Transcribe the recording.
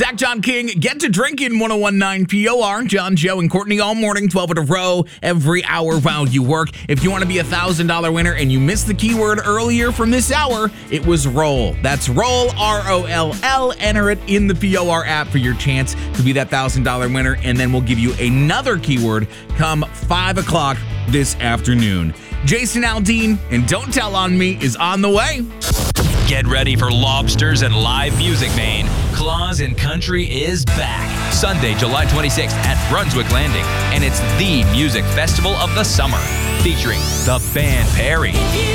Zach, John King, get to drinking 1019 POR. John, Joe, and Courtney all morning, 12 in a row, every hour while you work. If you want to be a $1,000 winner and you missed the keyword earlier from this hour, it was roll. That's roll, ROLL. Enter it in the POR app for your chance to be that $1,000 winner, and then we'll give you another keyword come 5 o'clock this afternoon. Jason Aldean and Don't Tell on Me is on the way. Get ready for lobsters and live music, Maine. Claus and Country is back. Sunday, July 26th at Brunswick Landing. And it's the music festival of the summer, featuring the band Perry,